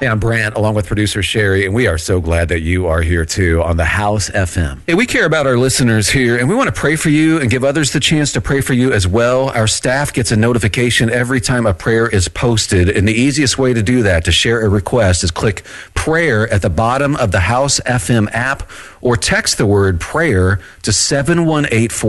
Hey, I'm Brant, along with producer Sherry, and we are so glad that you are here too on the House FM. Hey, we care about our listeners here, and we want to pray for you and give others the chance to pray for you as well. Our staff gets a notification every time a prayer is posted, and the easiest way to do that, to share a request, is click prayer at the bottom of the House FM app or text the word prayer to 718